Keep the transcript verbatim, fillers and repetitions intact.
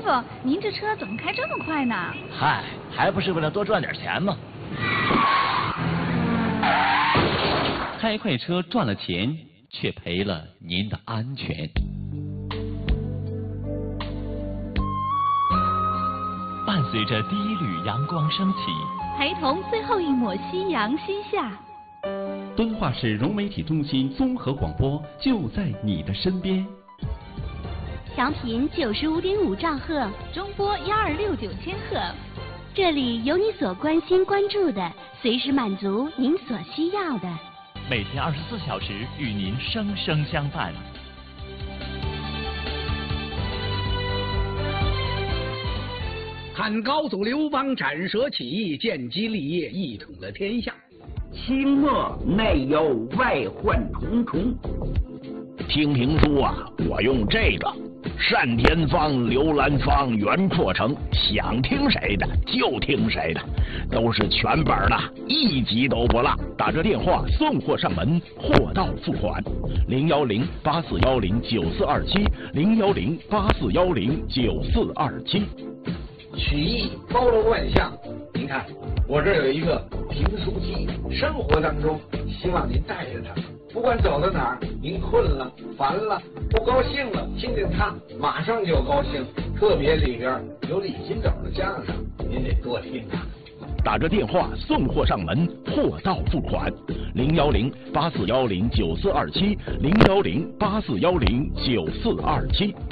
客，您这车怎么开这么快呢？ 嗨，还不是为了多赚点钱吗？ 开快车赚了钱，却赔了您的安全。伴随着第一缕阳光升起， 陪同最后一抹夕阳西下。 敦化市融媒体中心综合广播就在你的身边。 调频九十五点五兆赫， 中波幺二六九千赫。 这里有你所关心关注的，随时满足您所需要的。 每天二十四小时与您生生相伴。 看高祖刘邦斩蛇起义，建基立业，一统了天下。 清末内忧外患重重。 听评书啊，我用这个单田芳、刘兰芳、袁阔成，想听谁的就听谁的，都是全本的，一集都不落。打这电话送货上门，货到付款。零幺零八四幺零九四二七，零幺零八四幺零九四二七。 曲艺包罗万象，您看我这儿有一个评书机，生活当中希望您带着它，不管走到哪儿，您困了、烦了、不高兴了，听听它，马上就高兴。特别里边有李金斗的相声，您得多听啊。 打着电话送货上门，货到付款。零幺零八四幺零九四二七，零幺零八四幺零九四二七。